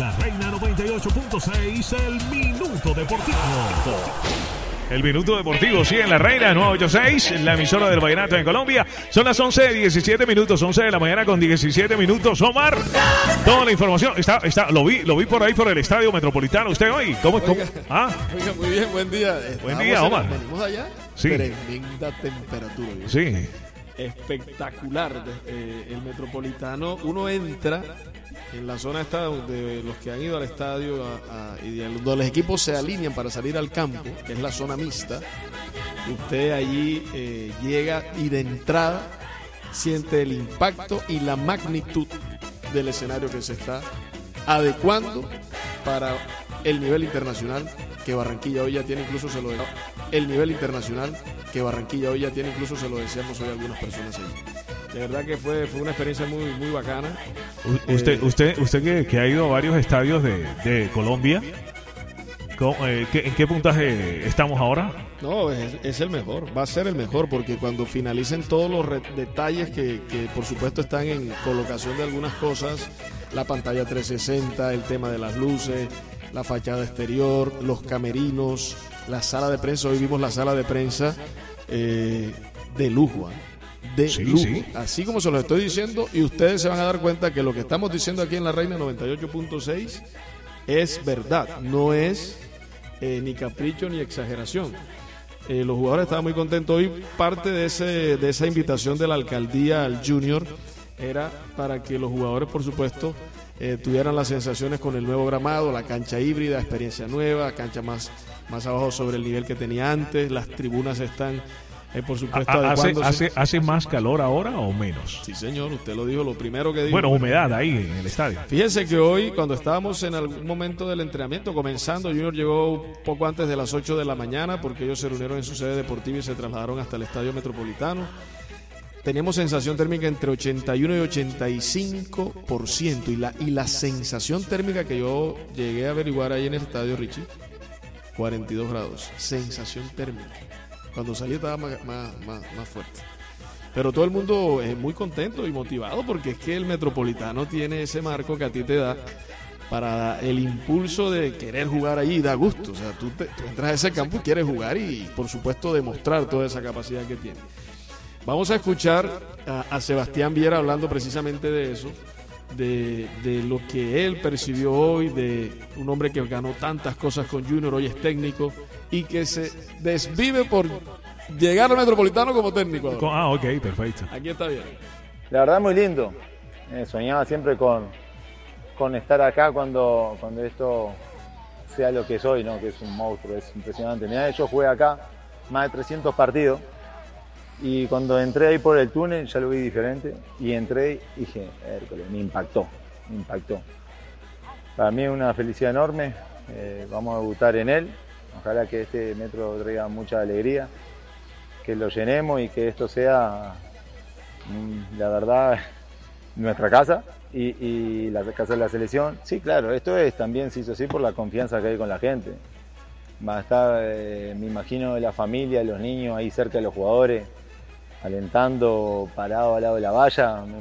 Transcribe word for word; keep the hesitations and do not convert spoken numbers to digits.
La Reina noventa y ocho punto seis, el Minuto Deportivo. El Minuto Deportivo, sí, en La Reina novecientos ochenta y seis, la emisora del vallenato en Colombia. Son las once, diecisiete minutos, once de la mañana con diecisiete minutos. Omar, toda la información, está, está, lo vi, lo vi por ahí por el Estadio Metropolitano. ¿Usted hoy? ¿Cómo? Oiga, cómo? ¿Ah? Oiga, muy bien, buen día. Buen Estamos día, Omar. En, venimos allá. Sí. Tremenda temperatura. ¿Bien? Sí. Espectacular. Eh, el Metropolitano, uno entra en la zona esta de los que han ido al estadio a, a, y donde los equipos se alinean para salir al campo, que es la zona mixta. Usted allí eh, llega y de entrada siente el impacto y la magnitud del escenario que se está adecuando para el nivel internacional que Barranquilla hoy ya tiene, incluso se lo el nivel internacional que Barranquilla hoy ya tiene, incluso se lo decíamos hoy a algunas personas allí. De verdad que fue, fue una experiencia muy, muy bacana. U- Usted, Eh, usted, usted que, que ha ido a varios estadios de, de Colombia, ¿cómo, eh, qué- ¿en qué puntaje estamos ahora? No, es, es el mejor, va a ser el mejor, porque cuando finalicen todos los re- detalles que, que por supuesto están en colocación de algunas cosas, la pantalla trescientos sesenta, el tema de las luces, la fachada exterior, los camerinos, la sala de prensa, hoy vimos la sala de prensa eh, de lujo, ¿eh? de Sí, lujo, sí. así como se lo estoy diciendo, y ustedes se van a dar cuenta que lo que estamos diciendo aquí en La Reina noventa y ocho punto seis es verdad, no es eh, ni capricho ni exageración. Eh, los jugadores estaban muy contentos. Hoy parte de, ese, de esa invitación de la alcaldía al Junior era para que los jugadores, por supuesto, eh, tuvieran las sensaciones con el nuevo gramado, la cancha híbrida, experiencia nueva, cancha más, más abajo sobre el nivel que tenía antes, las tribunas están, eh, por supuesto, ¿Ha- ¿Hace, adecuándose. hace, ¿Hace más calor ahora o menos? Sí, señor, usted lo dijo, lo primero que dijo. Bueno, humedad ahí en el estadio. Fíjense que hoy, cuando estábamos en algún momento del entrenamiento, comenzando, Junior llegó un poco antes de las ocho de la mañana, porque ellos se reunieron en su sede deportiva y se trasladaron hasta el Estadio Metropolitano. Teníamos sensación térmica entre ochenta y uno y ochenta y cinco por ciento, y la, y la sensación térmica que yo llegué a averiguar ahí en el estadio, Richie, cuarenta y dos grados, sensación térmica. Cuando salí estaba más, más, más, más fuerte. Pero todo el mundo es muy contento y motivado, porque es que el Metropolitano tiene ese marco que a ti te da para el impulso de querer jugar allí, da gusto. O sea, tú, te, tú entras a ese campo y quieres jugar y, por supuesto, demostrar toda esa capacidad que tiene. Vamos a escuchar a, a Sebastián Viera hablando precisamente de eso, de, de lo que él percibió hoy, de un hombre que ganó tantas cosas con Junior, hoy es técnico, y que se desvive por llegar al Metropolitano como técnico ahora. Ah, ok, perfecto. Aquí está bien. La verdad muy lindo. Eh, soñaba siempre con, con estar acá cuando, cuando esto sea lo que soy, ¿no? Que es un monstruo, es impresionante. Mirá, yo jugué acá más de trescientos partidos y cuando entré ahí por el túnel ya lo vi diferente y entré y dije, Hércules, me impactó, me impactó. Para mí es una felicidad enorme, eh, vamos a debutar en él, ojalá que este metro traiga mucha alegría, que lo llenemos y que esto sea, la verdad, nuestra casa y, y la casa de la selección. Sí, claro, esto es también se hizo así por la confianza que hay con la gente. Va a estar, eh, me imagino, la familia, los niños ahí cerca de los jugadores, alentando, parado al lado de la valla.